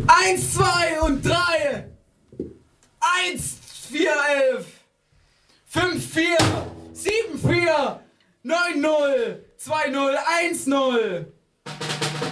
1, 2 und 3. 1, 4, 11. 5, 4. 7, 4. 9, 0. 2, 0. 1, 0.